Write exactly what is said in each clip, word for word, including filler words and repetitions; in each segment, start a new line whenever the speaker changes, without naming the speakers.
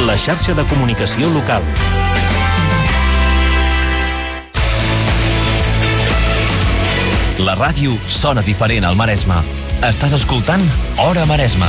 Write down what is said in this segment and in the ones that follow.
la xarxa de comunicació local. La ràdio sona diferent al Maresme. Estàs escoltant Hora Maresme.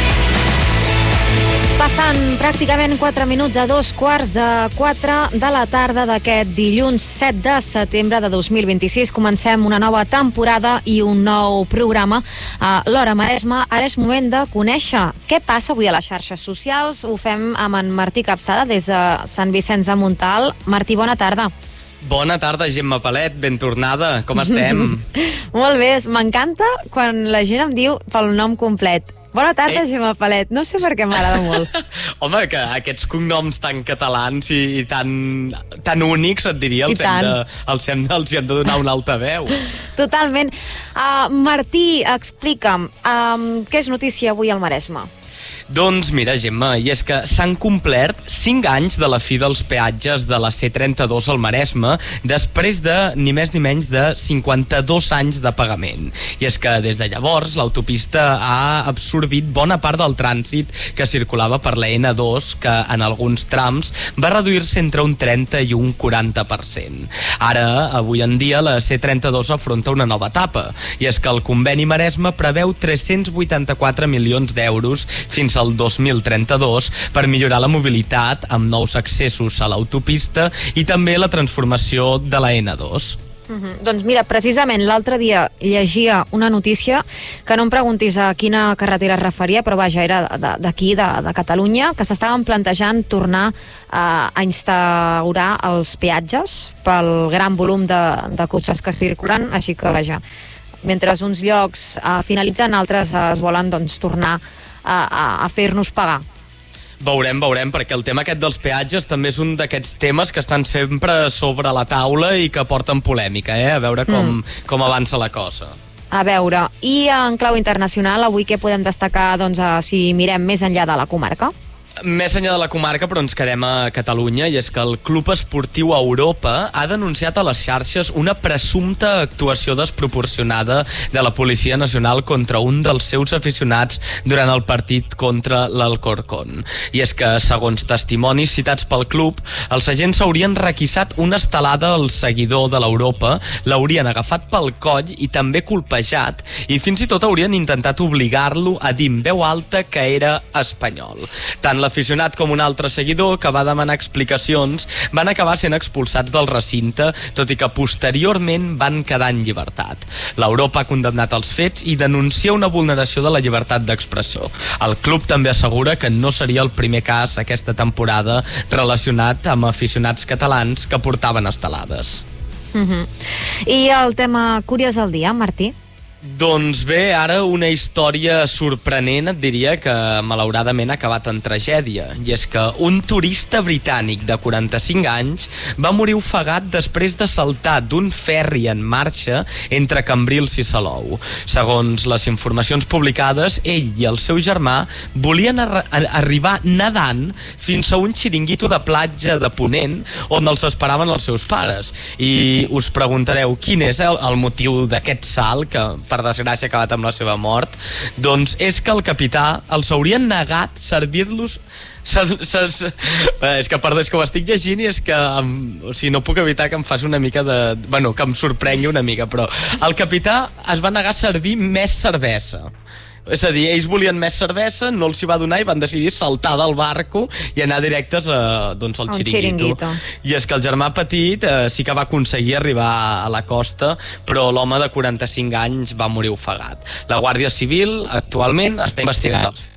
Passant pràcticament quatre minuts a dos quarts de quatre de la tarda d'aquest dilluns set de setembre de dos mil vint-i-sis. Comencem una nova temporada i un nou programa a l'Hora Maresme. Ara és moment de conèixer què passa avui a les xarxes socials. Ho fem amb en Martí Capçada des de Sant Vicenç de Montalt. Martí, bona tarda.
Bona tarda, Gemma Palet, ben tornada. Com estem?
Molt bé, m'encanta quan la gent em diu pel nom complet. Bona tarda, Ei. Gemma Palet. No sé per què m'agrada molt.
Home, que aquests cognoms tan catalans i, i tan, tan únics, et diria, els hem, de, els, hem, els hem de donar una alta veu.
Totalment. Uh, Martí, explica'm, um, què és notícia avui al Maresme?
Doncs mira, Gemma, i és que s'han complert cinc anys de la fi dels peatges de la C trenta-dos al Maresme després de ni més ni menys de cinquanta-dos anys de pagament. I és que des de llavors l'autopista ha absorbit bona part del trànsit que circulava per la ena dos, que en alguns trams va reduir-se entre un trenta i un quaranta per cent. Ara, avui en dia, la C trenta-dos afronta una nova etapa, i és que el conveni Maresme preveu tres-cents vuitanta-quatre milions d'euros fins al dos mil trenta-dos per millorar la mobilitat amb nous accessos a l'autopista i també la transformació de la ena dos.
Uh-huh. Doncs mira, precisament l'altre dia llegia una notícia que no em preguntis a quina carretera es referia, però vaja, era d'aquí, de, de Catalunya, que s'estaven plantejant tornar a, a instaurar els peatges pel gran volum de, de cotxes que circulen, així que vaja, mentre uns llocs uh, finalitzen, altres uh, es volen doncs, tornar a, a, a fer-nos pagar.
Veurem, veurem, perquè el tema aquest dels peatges també és un d'aquests temes que estan sempre sobre la taula i que porten polèmica, eh? A veure com, mm. com avança la cosa.
A veure, i en clau internacional, avui què podem destacar, doncs, si mirem més enllà de la comarca?
Més enllà de la comarca, però ens quedem a Catalunya, i és que el Club Esportiu Europa ha denunciat a les xarxes una presumpta actuació desproporcionada de la Policia Nacional contra un dels seus aficionats durant el partit contra l'Alcorcón. I és que, segons testimonis citats pel club, els agents haurien requisat una estelada al seguidor de l'Europa, l'haurien agafat pel coll i també colpejat, i fins i tot haurien intentat obligar-lo a dir en veu alta que era espanyol. Tant l'aficionat com un altre seguidor, que va demanar explicacions, van acabar sent expulsats del recinte, tot i que posteriorment van quedar en llibertat. L'Europa ha condemnat els fets i denuncia una vulneració de la llibertat d'expressió. El club també assegura que no seria el primer cas aquesta temporada relacionat amb aficionats catalans que portaven estelades.
Uh-huh. I el tema curiós del dia, Martí?
Doncs bé, ara una història sorprenent, et diria, que malauradament ha acabat en tragèdia. I és que un turista britànic de quaranta-cinc anys va morir ofegat després de saltar d'un ferri en marxa entre Cambrils i Salou. Segons les informacions publicades, ell i el seu germà volien ar arribar nedant fins a un xiringuito de platja de Ponent on els esperaven els seus pares. I us preguntareu quin és el, el motiu d'aquest salt, que per desgràcia ha acabat amb la seva mort. Doncs és que el capità els haurien negat servir-los. Ser, ser, ser... És que perdó, és que ho estic llegint i és que em, o sigui, no puc evitar que em faci una mica de... Bueno, que em sorprengui una mica, però el capità es va negar a servir més cervesa. És a dir, ells volien més cervesa, no els hi va donar i van decidir saltar del barco i anar directes a, doncs, al xiringuito. I és que el germà petit eh, sí que va aconseguir arribar a la costa, però l'home de quaranta-cinc anys va morir ofegat. La Guàrdia Civil actualment està investigant els fets.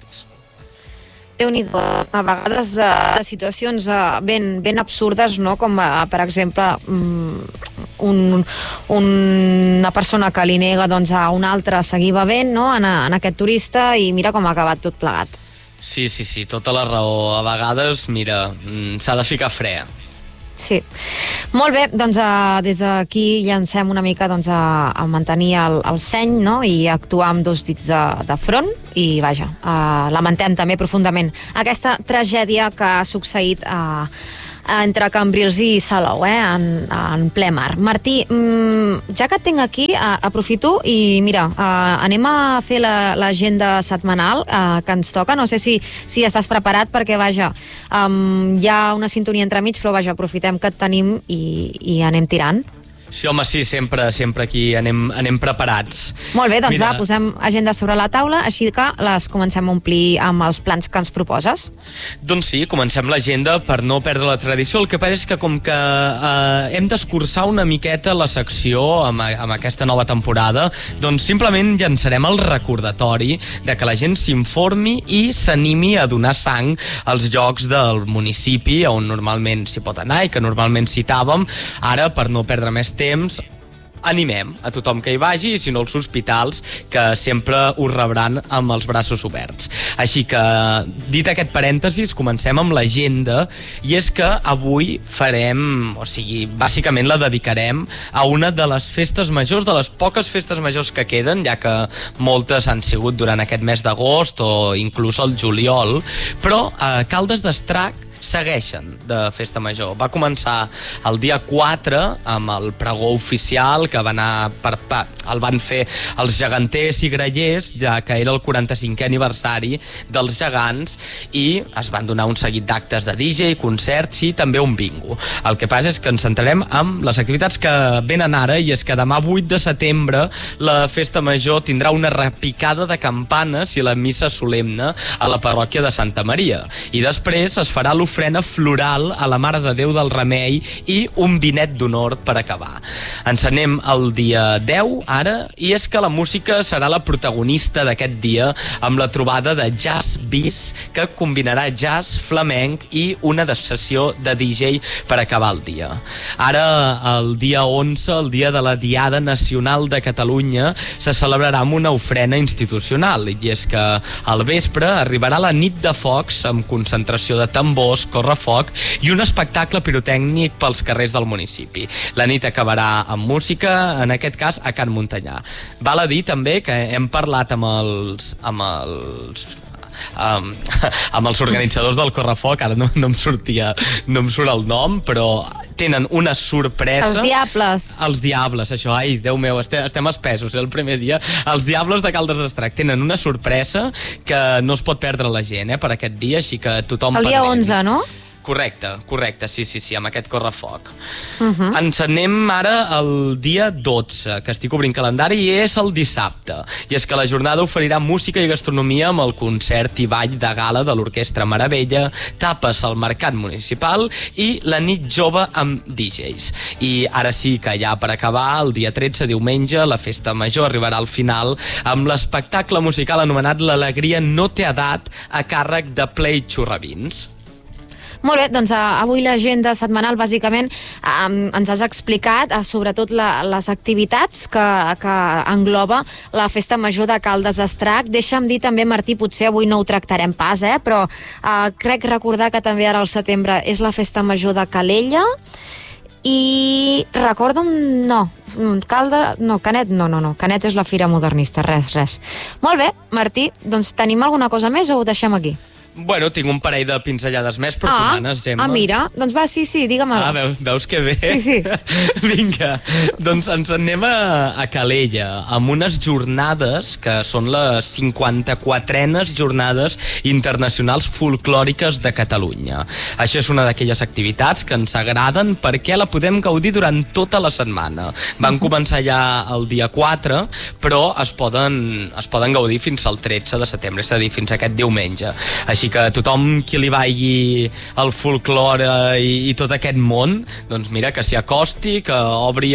Déu-n'hi-do, a vegades de, de situacions uh, ben, ben absurdes, no? Com uh, per exemple um, un, un, una persona que li nega doncs, a una altra seguir bevent, no? en, en aquest turista, i mira com ha acabat tot plegat.
Sí, sí, sí, tota la raó. A vegades, mira, s'ha de ficar fre.
Sí. Molt bé, doncs uh, des d'aquí llancem una mica doncs, a, a mantenir el, el seny, no? I actuar amb dos dits de, de front i vaja, uh, lamentem també profundament aquesta tragèdia que ha succeït uh, entre Cambrils i Salou, eh, en, en ple mar. Martí, mmm, ja que et tinc aquí, uh, aprofito i mira, uh, anem a fer l'agenda la, setmanal uh, que ens toca. No sé si, si estàs preparat perquè, vaja, um, hi ha una sintonia entremig, però vaja, aprofitem que et tenim i, i anem tirant.
Sí, home, sí, sempre, sempre aquí anem, anem preparats.
Molt bé, doncs
Mira,
va, posem agenda sobre la taula, així que les comencem a omplir amb els plans que ens proposes.
Doncs sí, comencem l'agenda per no perdre la tradició. El que passa és que com que eh, hem d'escurçar una miqueta la secció amb, amb aquesta nova temporada, doncs simplement llançarem el recordatori de que la gent s'informi i s'animi a donar sang als llocs del municipi on normalment s'hi pot anar i que normalment citàvem. Ara, per no perdre més temps, animem a tothom que hi vagi, i si no els hospitals, que sempre us rebran amb els braços oberts. Així que, dit aquest parèntesis, comencem amb l'agenda, i és que avui farem, o sigui, bàsicament la dedicarem a una de les festes majors, de les poques festes majors que queden, ja que moltes han sigut durant aquest mes d'agost o inclús el juliol, però a Caldes d'Estrac segueixen de festa major. Va començar el dia quatre amb el pregó oficial que va anar per, per, el van fer els geganters i grallers, ja que era el quaranta-cinquè aniversari dels gegants, i es van donar un seguit d'actes de D J, concerts i també un bingo. El que passa és que ens centrarem en les activitats que venen ara, i és que demà vuit de setembre la festa major tindrà una repicada de campanes i la missa solemne a la parròquia de Santa Maria, i després es farà l'oferta ofrena floral a la Mare de Déu del Remei i un vinet d'honor per acabar. Ens anem al dia deu, ara, i és que la música serà la protagonista d'aquest dia amb la trobada de Jazz Bis, que combinarà jazz, flamenc i una sessió de D J per acabar el dia. Ara, el dia onze, el dia de la Diada Nacional de Catalunya, se celebrarà amb una ofrena institucional, i és que al vespre arribarà la nit de focs amb concentració de tambors, correfoc i un espectacle pirotècnic pels carrers del municipi. La nit acabarà amb música, en aquest cas a Can Montanyà. Val a dir també que hem parlat amb els... amb els Um, amb els organitzadors del correfoc, ara no, no em sortia no em surt el nom, però tenen una sorpresa.
Els Diables.
Els Diables, això, ai, Déu meu, estem, estem espesos, eh, el primer dia. Els Diables de Caldes d'Estrac tenen una sorpresa que no es pot perdre la gent, eh, per aquest dia, així que tothom...
El dia
pendent.
onze, no?
Correcte, correcte, sí, sí, sí, amb aquest correfoc.
Uh -huh.
Ens anem ara al dia dotze, que estic obrint calendari, i és el dissabte. I és que la jornada oferirà música i gastronomia amb el concert i ball de gala de l'Orquestra Meravella, tapes al Mercat Municipal i la nit jove amb D Js. I ara sí que ja per acabar, el dia tretze, diumenge, la festa major arribarà al final amb l'espectacle musical anomenat L'Alegria no té edat, a càrrec de Play Xurravins.
Molt bé, doncs uh, avui l'agenda setmanal bàsicament um, ens has explicat uh, sobretot la, les activitats que, que engloba la festa major de Caldes d'Estrac. Deixa'm dir també, Martí, potser avui no ho tractarem pas, eh, però uh, crec recordar que també ara al setembre és la festa major de Calella, i recordo un... no, Calde... no, Canet, no, no, no, Canet és la Fira Modernista, res, res. Molt bé, Martí, doncs tenim alguna cosa més o ho deixem aquí?
Bueno, tinc un parell de pinzellades més, però
ah,
tu manes, Gemma.
Ah, mira, doncs va, sí, sí, digue-me.
Ah, veus, veus que bé?
Sí, sí.
Vinga, doncs ens anem a, a Calella, amb unes jornades que són les cinquanta-quatrenes jornades internacionals folclòriques de Catalunya. Això és una d'aquelles activitats que ens agraden perquè la podem gaudir durant tota la setmana. Van començar ja el dia quatre, però es poden, es poden gaudir fins al tretze de setembre, és a dir, fins aquest diumenge. Així que tothom qui li vagi el folklore i, i tot aquest món, doncs mira, que s'hi acosti, que obri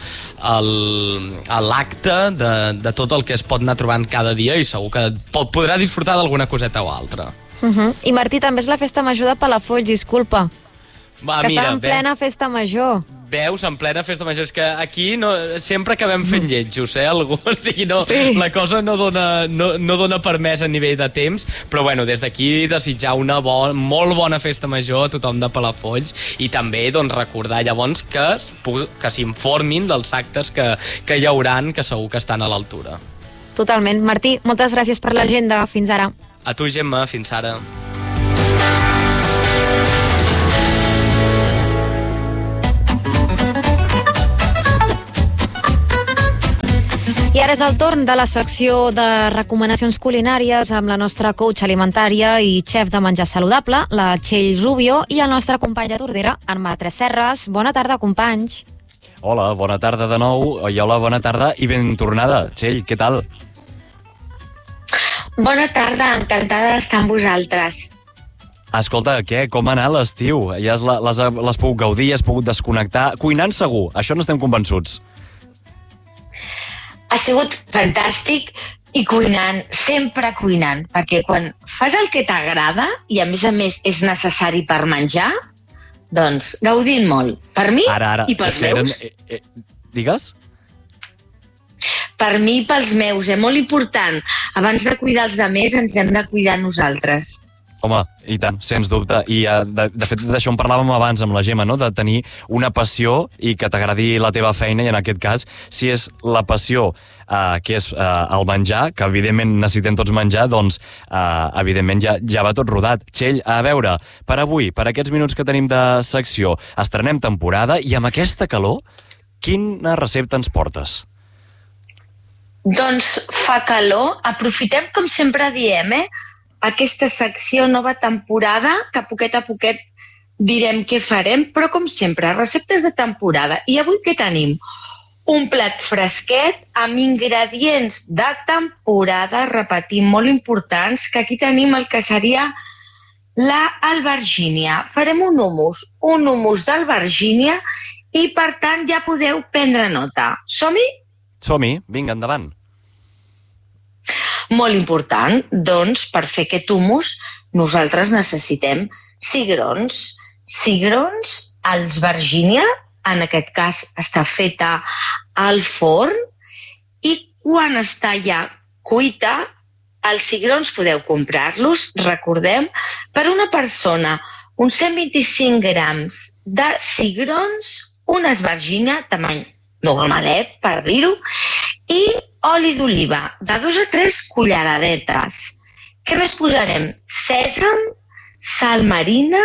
l'acte de, de tot el que es pot anar trobant cada dia, i segur que pot, podrà disfrutar d'alguna coseta o altra.
Uh -huh. I Martí, també és la festa major de Palafolls, disculpa.
Va,
que
mira,
està en plena bé. festa major.
Veus, en plena festa major, és que aquí no, sempre acabem fent lletjos, eh, algú, o sigui, no, sí. La cosa no dona, no, no dona permès a nivell de temps, però bueno, des d'aquí desitjar una bon, molt bona festa major a tothom de Palafolls, i també doncs, recordar llavors que, que s'informin dels actes que, que hi hauran, que segur que estan a l'altura.
Totalment. Martí, moltes gràcies per l'agenda. Fins ara.
A tu, Gemma, fins ara.
I ara és el torn de la secció de recomanacions culinàries amb la nostra coach alimentària i xef de menjar saludable, la Txell Rubio, i el nostre company de Tordera, en Marc Serres. Bona tarda, companys.
Hola, bona tarda de nou. I hola, bona tarda i ben tornada. Txell, què tal?
Bona tarda, encantada d'estar amb vosaltres.
Escolta, què? Com ha anat l'estiu? Ja l'has pogut gaudir, has pogut desconnectar. Cuinant segur, això n'estem convençuts.
Ha sigut fantàstic i cuinant, sempre cuinant, perquè quan fas el que t'agrada i a més a més és necessari per menjar, doncs gaudint molt. Per mi
ara, ara.
i pels
Espera,
meus.
Eh, eh, digues?
Per mi i pels meus, és molt important. Abans de cuidar els altres ens hem de cuidar nosaltres.
Home, i tant, sens dubte. I de, de fet d'això en parlàvem abans amb la Gemma, no? De tenir una passió i que t'agradi la teva feina, i en aquest cas, si és la passió eh, que és eh, el menjar, que evidentment necessitem tots menjar, doncs eh, evidentment ja, ja va tot rodat. Txell, a veure, per avui, per aquests minuts que tenim de secció, estrenem temporada i amb aquesta calor, quina recepta ens portes?
Doncs fa calor, aprofitem com sempre diem, eh? Aquesta secció, nova temporada, que poquet a poquet direm què farem, però com sempre, receptes de temporada. I avui què tenim? Un plat fresquet amb ingredients de temporada, repetim, molt importants, que aquí tenim el que seria l'albergínia. Farem un hummus, un hummus d'albergínia i, per tant, ja podeu prendre nota. Som-hi?
Som-hi, vinga, endavant.
Molt important, doncs, per fer aquest hummus nosaltres necessitem cigrons. Cigrons, albergínia, en aquest cas està feta al forn, i quan està ja cuita, els cigrons podeu comprar-los, recordem, per una persona, uns cent vint-i-cinc grams de cigrons, una albergínia, tamany normalet, per dir-ho, i oli d'oliva, de dos a tres culleradetes. Què més posarem? Sèsam, sal marina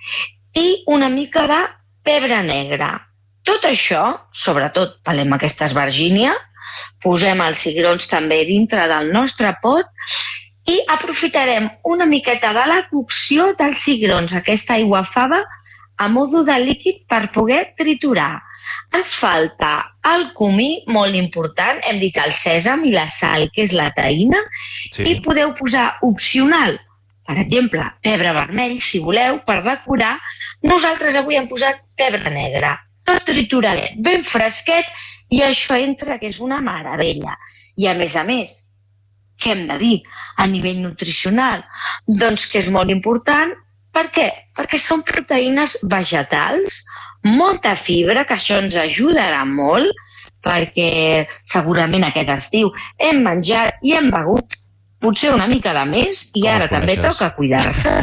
i una mica de pebre negre. Tot això, sobretot pelem aquesta albergínia, posem els cigrons també dintre del nostre pot i aprofitarem una miqueta de la cocció dels cigrons, aquesta aigua fava, a modo de líquid per poder triturar. Ens falta el comí, molt important, hem dit el sèsam i la sal, que és la taïna, sí. I podeu posar opcional, per exemple, pebre vermell, si voleu, per decorar. Nosaltres avui hem posat pebre negre, tot trituradet, ben fresquet, i això entra, que és una meravella. I a més a més, què hem de dir a nivell nutricional? Doncs que és molt important. Per què? Perquè són proteïnes vegetals, molta fibra, que això ens ajudarà molt, perquè segurament aquest estiu hem menjat i hem begut potser una mica de més i ara també toca cuidar-se.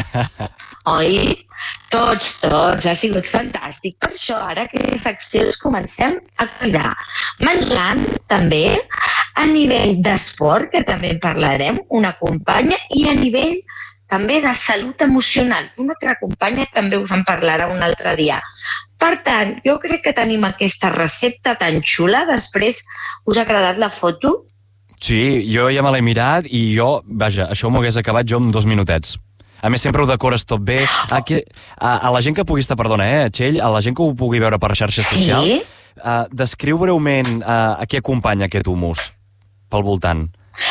Oi? Tots, tots, ha sigut fantàstic. Per això ara aquestes seccions comencem a cuidar. Menjant també a nivell d'esport, que també en parlarem, una companya, i a nivell també de salut emocional. Una altra companya també us en parlarà un altre dia. Per tant, jo crec que tenim aquesta recepta tan xula. Després, us ha agradat la foto?
Sí, jo ja me l'he mirat i jo, vaja, això m'ho hagués acabat jo en dos minutets. A més, sempre ho decores tot bé. A, que, a, a la gent que pugui estar, perdona, eh, Txell, a la gent que ho pugui veure per xarxes socials, sí? uh, descriu breument uh, a què acompanya aquest hummus pel voltant.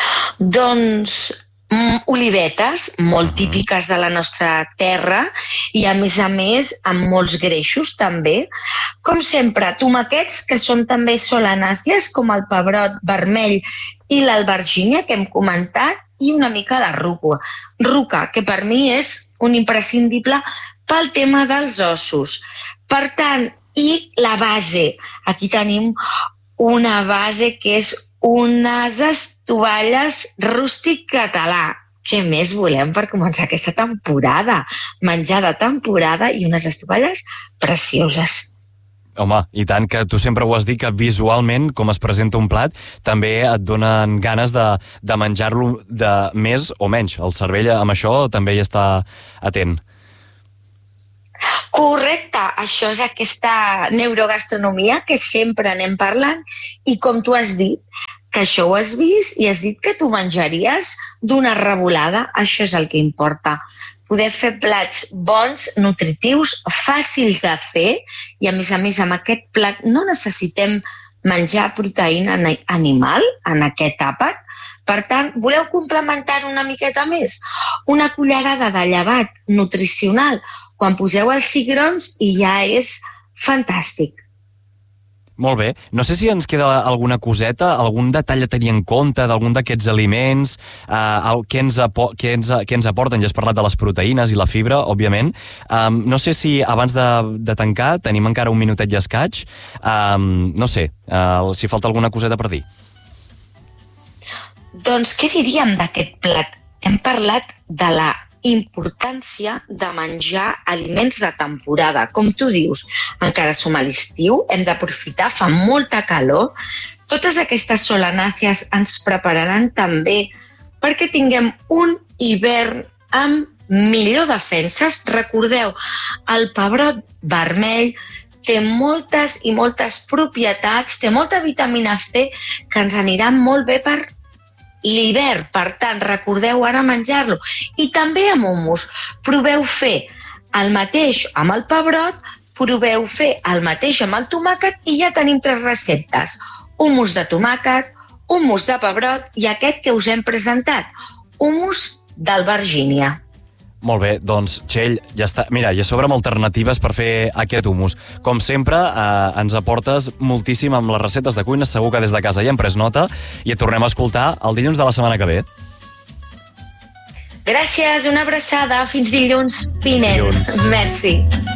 Doncs Mm, olivetes, molt típiques de la nostra terra i, a més a més, amb molts greixos també. Com sempre, tomàquets, que són també solanàcies, com el pebrot vermell i l'albergínia, que hem comentat, i una mica de rúcula. Ruca, que per mi és un imprescindible pel tema dels ossos. Per tant, i la base. Aquí tenim una base que és unes estovalles rústic català. Què més volem per començar aquesta temporada? Menjar de temporada i unes estovalles precioses.
Home, i tant, que tu sempre ho has dit, que visualment, com es presenta un plat, també et donen ganes de, de menjar-lo de més o menys. El cervell amb això també hi està atent.
Correcte, això és aquesta neurogastronomia que sempre anem parlant i, com tu has dit, que això ho has vist i has dit que tu menjaries d'una revolada. Això és el que importa. Poder fer plats bons, nutritius, fàcils de fer, i a més a més amb aquest plat no necessitem menjar proteïna animal en aquest àpat. Per tant, voleu complementar una miqueta més? Una cullerada de llevat nutricional quan poseu els cigrons i ja és fantàstic.
Molt bé. No sé si ens queda alguna coseta, algun detall a tenir en compte d'algun d'aquests aliments, eh, el, què, ens apo què, ens, què ens aporten. Ja has parlat de les proteïnes i la fibra, òbviament. Um, no sé si abans de, de tancar tenim encara un minutet i escaig. Um, no sé, uh, si falta alguna coseta per dir.
Doncs què diríem d'aquest plat? Hem parlat de la importància de menjar aliments de temporada. Com tu dius, encara som a l'estiu, hem d'aprofitar, fa molta calor. Totes aquestes solanàcies ens prepararan també perquè tinguem un hivern amb millor defenses. Recordeu, el pebrot vermell té moltes i moltes propietats, té molta vitamina C que ens anirà molt bé per l'hivern, per tant, recordeu ara menjar-lo. I també amb hummus. Proveu fer el mateix amb el pebrot, proveu fer el mateix amb el tomàquet i ja tenim tres receptes. Hummus de tomàquet, hummus de pebrot i aquest que us hem presentat, hummus d'albergínia.
Molt bé, doncs, Txell, ja està. Mira, ja sobren alternatives per fer aquest hummus. Com sempre, eh, ens aportes moltíssim amb les receptes de cuina. Segur que des de casa ja hem pres nota i et tornem a escoltar el dilluns de la setmana que ve.
Gràcies, una abraçada. Fins dilluns vinent. Merci.